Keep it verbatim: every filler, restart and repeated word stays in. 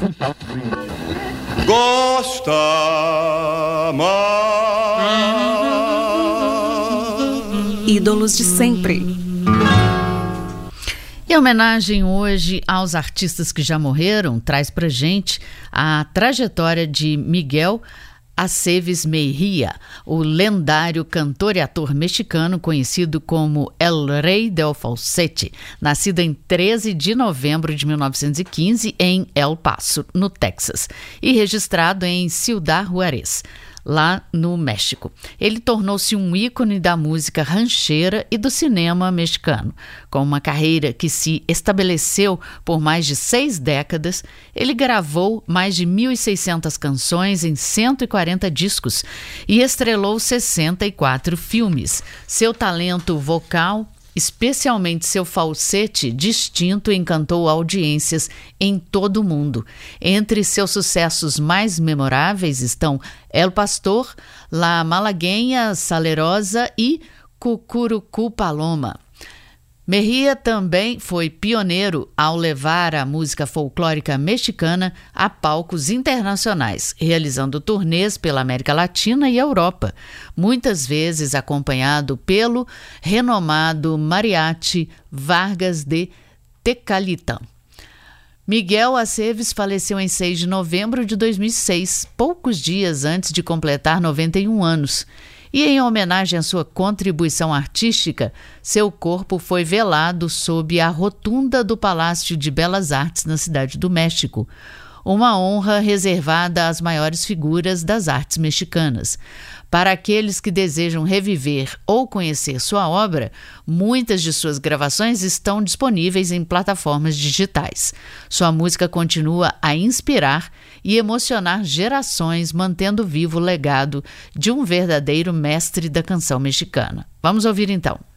Gosta mais. Ídolos de sempre. Em homenagem hoje aos artistas que já morreram, traz pra gente a trajetória de Miguel Aceves Mejía, o lendário cantor e ator mexicano conhecido como El Rey del Falsete, nascido em treze de novembro de mil novecentos e quinze em El Paso, no Texas, e registrado em Ciudad Juárez, lá no México. Ele tornou-se um ícone da música rancheira e do cinema mexicano. Com uma carreira que se estabeleceu por mais de seis décadas, ele gravou mais de mil e seiscentas canções em cento e quarenta discos e estrelou sessenta e quatro filmes. Seu talento vocal, especialmente seu falsete distinto, encantou audiências em todo o mundo. Entre seus sucessos mais memoráveis estão El Pastor, La Malagueña Salerosa e Cucurucu Paloma. Mejía também foi pioneiro ao levar a música folclórica mexicana a palcos internacionais, realizando turnês pela América Latina e Europa, muitas vezes acompanhado pelo renomado mariachi Vargas de Tecalitán. Miguel Aceves faleceu em seis de novembro de dois mil e seis, poucos dias antes de completar noventa e um anos. E em homenagem à sua contribuição artística, seu corpo foi velado sob a rotunda do Palácio de Belas Artes na Cidade do México, uma honra reservada às maiores figuras das artes mexicanas. Para aqueles que desejam reviver ou conhecer sua obra, muitas de suas gravações estão disponíveis em plataformas digitais. Sua música continua a inspirar e emocionar gerações, mantendo vivo o legado de um verdadeiro mestre da canção mexicana. Vamos ouvir então.